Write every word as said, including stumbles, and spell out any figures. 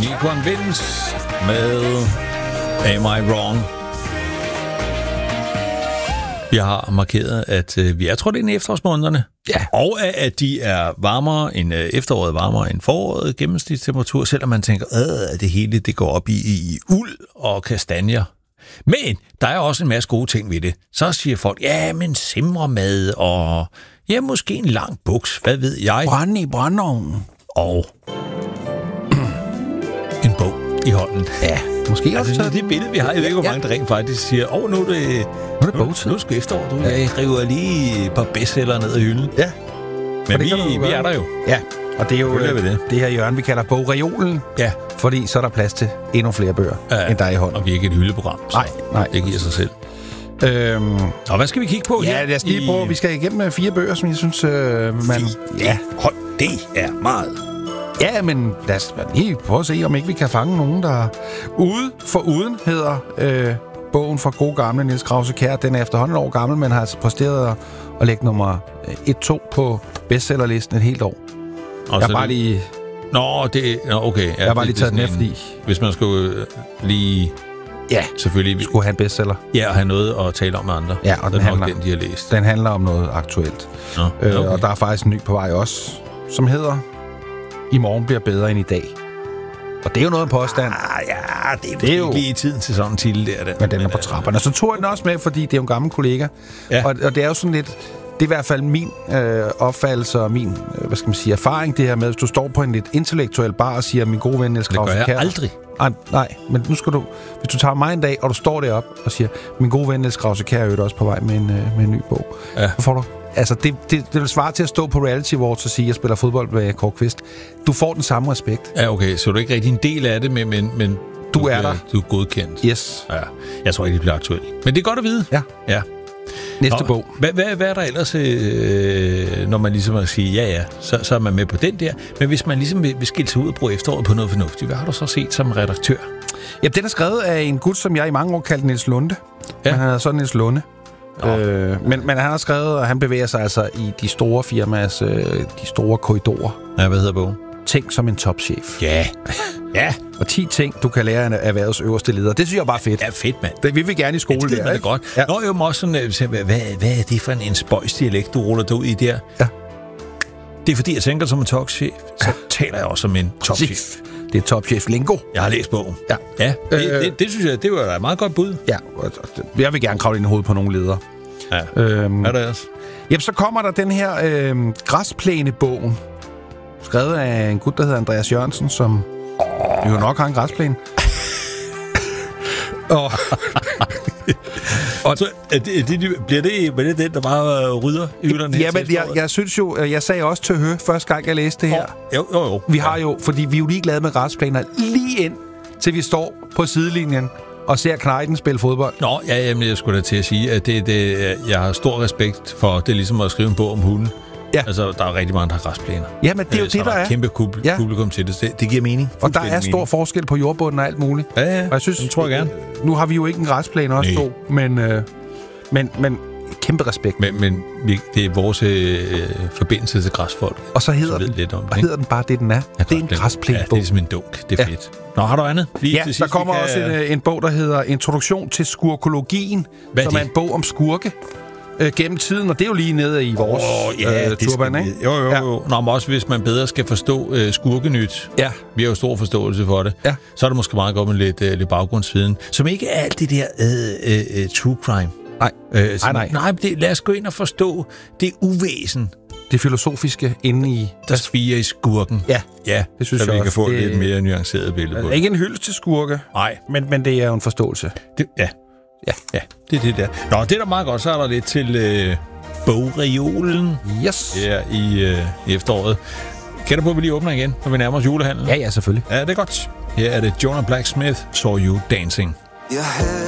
Nico Vince med Am I Wrong? Vi har markeret, at øh, vi er trådt ind i efterårsmånederne. Ja. Og at de er varmere end øh, efteråret, varmere end foråret, gennemsnitstemperatur, selvom man tænker, at det hele det går op i, i uld og kastanjer. Men der er også en masse gode ting ved det. Så siger folk, ja, men simremad og ja, måske en lang buks, hvad ved jeg. Brænde i brændeovnen. Og en bog i hånden. Ja, måske også. Altså, det billede, vi har, jeg ved ikke, hvor mange der rent faktisk siger, åh, oh, nu er det, nu er det bogtid. Nu er det efterår, du. Jeg river lige et par bestseller ned ad hylden. Ja. Men vi, vi er der jo. Ja, og det er jo det. det, det her hjørne, vi kalder bogreolen. Ja. Fordi så er der plads til endnu flere bøger, ja, end der er i hånden. Og vi er ikke et hyldeprogram. Nej, nej. Det giver sig selv. Øhm, og hvad skal vi kigge på ja, her? Ja, lad os lige prøve. Vi skal igennem fire bøger, som jeg synes, øh, man... Ja, hold, det er meget. Ja, men lad os lige prøve at se, om ikke vi kan fange nogen, der... Ude for uden hedder øh, bogen for gode gamle Niels Krause-Kjær. Den er efterhånden år gammel, men har altså præsteret at, at lægge nummer et to på bestsellerlisten et helt år. Og jeg har bare lige... Nå, det... Nå, okay. Ja, jeg har bare lige taget den efter i. Hvis man skulle lige... Ja, selvfølgelig. Vi skulle have en bestseller. Ja, og have noget at tale om med andre. Ja, og den, den handler, den, de har læst. Den handler om noget aktuelt. Nå, okay. øh, og der er faktisk en ny på vej også, som hedder I morgen bliver bedre end i dag. Og det er jo noget af en påstand. Ah, ja, det er, det er jo lige i tiden til sådan en titel der. Den. Men den er på trapperne. Så tog jeg den også med, fordi det er jo en gammel kollega. Ja. Og, og det er jo sådan lidt... Det er i hvert fald min øh, opfattelse og min, øh, hvad skal man sige, erfaring, det her med, hvis du står på en lidt intellektuel bar og siger, min gode ven Niels Krause-Kjær. Det gør jeg aldrig. Nej, nej, men nu skal du, hvis du tager mig en dag, og du står deroppe og siger, min gode ven Niels Krause-Kjær er jo også på vej med en, øh, med en ny bog. Ja. Så får du, altså det, det, det vil svare til at stå på Reality Awards og sige, at jeg spiller fodbold med Kåre Kvist. Du får den samme respekt. Ja, okay, så du er ikke rigtig en del af det, men, men, men du, du er der. Du er godkendt. Yes. Ja, jeg tror ikke, det bliver aktuelt. Men det er godt at vide. Ja. Ja. Næste Nå, bog. Hvad, hvad, hvad er der ellers, øh, når man ligesom at sige, ja ja, så, så er man med på den der. Men hvis man ligesom vil, vil skille sig ud og bruge efteråret på noget fornuftigt, hvad har du så set som redaktør? Ja, den er skrevet af en gut, som jeg i mange år kaldte Niels Lunde. Ja. Men han hedder så Niels Lunde. Øh, men, men han har skrevet, og han bevæger sig altså i de store firmaers, øh, de store korridorer. Ja, hvad hedder bogen? Tænk som en topchef. Ja. Ja. Og ti ting, du kan lære af erhvervets øverste leder. Det synes jeg bare er fedt. Ja, fedt, mand. Det vil vi gerne i skole ja, det der, er det godt. Ja. Nå, jo, også sådan, hvad, hvad er det for en, en spøjsdialekt, du ruller dig ud i der? Ja. Det er fordi, jeg tænker som en topchef, så ja. taler jeg også som en topchef. Det er topchef lingo. Jeg har læst bogen. Ja. Ja, det, øh, det, det synes jeg, det var da et meget godt bud. Ja, jeg vil gerne kravle ind i hovedet på nogle ledere. Ja, øhm, hvad er det også? Jamen, så kommer der den her øh, græsplænebogen, skrevet af en gut, der hedder Andreas Jørgensen, som oh. jo nok har en græsplæne. og, og så er det, det, bliver det, bliver det den, der bare rydder i hylderne? Ja, men jeg, jeg synes jo, jeg sagde også til Hø, første gang jeg læste det her. Oh, jo, jo, jo. Vi har jo, fordi vi er jo ligeglade med græsplæner, lige ind til vi står på sidelinjen og ser Knejden spille fodbold. Nå, ja, jamen, jeg skulle da til at sige, at det, det, jeg har stor respekt for, det er ligesom at skrive en bog om hunden. Ja. Altså, der er rigtig mange, der har græsplæner. Ja, men det er jo øh, det, der er. Der er kæmpe kub- ja. publikum til det. det. Det giver mening. Og der er stor mening. forskel på jordbunden og alt muligt. Ja, ja. Og jeg synes, det tror jeg gerne. Nu har vi jo ikke en græsplæne også to, men, øh, men, men kæmpe respekt. Men, men vi, det er vores øh, forbindelse til græsfolk. Og så hedder, den, lidt om det, og hedder den bare det, den er. Ja, det er en græsplænebog. Ja, det er ligesom en dunk. Det er ja. fedt. Nå, har du andet? Lige ja, der kommer kan... også en, en bog, der hedder Introduktion til skurkologien, Hvad som er, er en bog om skurke. Øh, gennem tiden, og det er jo lige nede i vores oh, ja, øh, turban, ikke? Jo, jo, jo. Ja. Nå, men også hvis man bedre skal forstå øh, skurkenyt. Ja. Vi har jo stor forståelse for det. Ja. Så er det måske meget godt med lidt, øh, lidt baggrundsviden, som ikke er alt det der øh, øh, true crime. Nej, øh, sådan, nej, nej. Nej, det, lad os gå ind og forstå det uvæsen. Det filosofiske inde i... Der sviger i skurken. Ja, ja, det synes så jeg vi kan også. få det... et lidt mere nuanceret billede på det. Ikke en hyldest til skurke. Nej. Men, men det er jo en forståelse. Det, ja. Ja, ja, det er det der. Nå, det er da meget godt. Så er der lidt til øh, bogreolen. Yes. Her i, øh, i efteråret. Kan du på, at vi lige åbner igen, når vi nærmer os julehandlen? Ja, ja, selvfølgelig. Ja, det er godt. Her er det Jonah Blacksmith, Saw You Dancing.